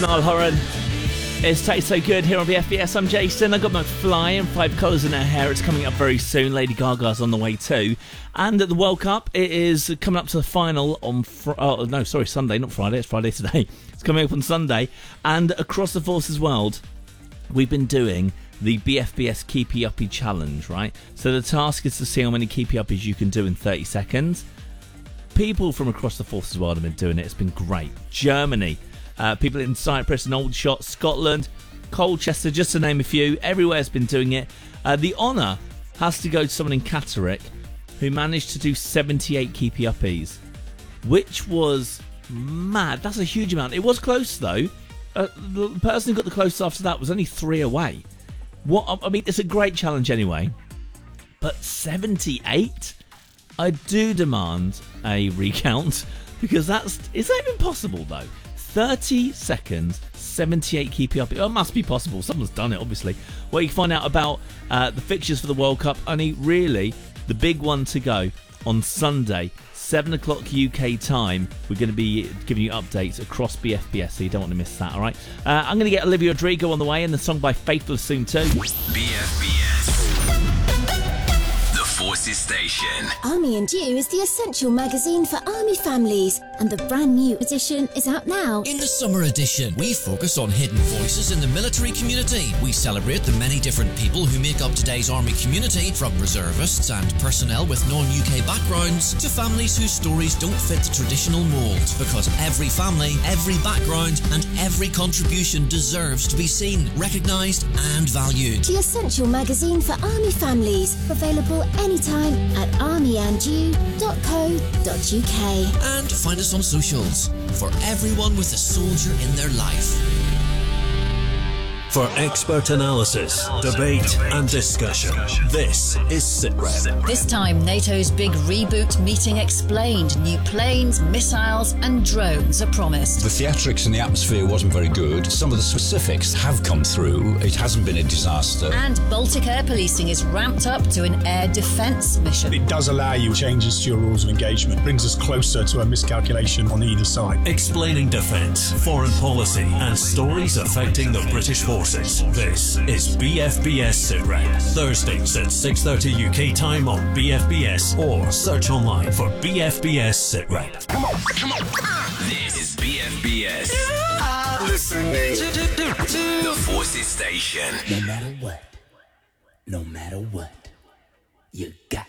Niall Horan. It's Tastes So Good here on BFBS. I'm Jason. I've got McFly and 5 colours in her hair. It's coming up very soon. Lady Gaga's on the way too. And at the World Cup, it is coming up to the final on Sunday, not Friday. It's Friday today. It's coming up on Sunday. And across the Forces world, we've been doing the BFBS Keepy Uppy Challenge, right? So the task is to see how many Keepy Uppies you can do in 30 seconds. People from across the Forces world have been doing it. It's been great. Germany, people in Cyprus and Aldershot, Scotland, Colchester, just to name a few. Everywhere's been doing it. The honour has to go to someone in Catterick who managed to do 78 Keepy Uppies, which was mad. That's a huge amount. It was close though. The person who got the closest after that was only 3 away. It's a great challenge anyway. But 78? I do demand a recount, because is that even possible though? 30 seconds, 78 Keepy Uppy. Oh, it must be possible. Someone's done it, obviously. Well, you can find out about the fixtures for the World Cup. Only really the big one to go on Sunday, 7 o'clock UK time. We're going to be giving you updates across BFBS, so you don't want to miss that, all right? I'm going to get Olivia Rodrigo on the way, and the song by Faithless soon too. BFBS. Forces Station. Army and You is the essential magazine for Army families, and the brand new edition is out now. In the summer edition, we focus on hidden voices in the military community. We celebrate the many different people who make up today's Army community, from reservists and personnel with non-UK backgrounds to families whose stories don't fit the traditional mould, because every family, every background and every contribution deserves to be seen, recognised and valued. The essential magazine for Army families, available anytime at armyandyou.co.uk. And find us on socials for everyone with a soldier in their life. For expert analysis, debate and discussion, this is SITREP. This time, NATO's big reboot meeting explained. New planes, missiles and drones are promised. The theatrics in the atmosphere wasn't very good. Some of the specifics have come through. It hasn't been a disaster. And Baltic air policing is ramped up to an air defence mission. It does allow you changes to your rules of engagement. It brings us closer to a miscalculation on either side. Explaining defence, foreign policy and stories affecting the British forces. This is BFBS SITREP. Thursdays at 6:30 UK time on BFBS, or search online for BFBS SITREP. Come on. This is BFBS. Listening to the Forces Station. No matter what, you got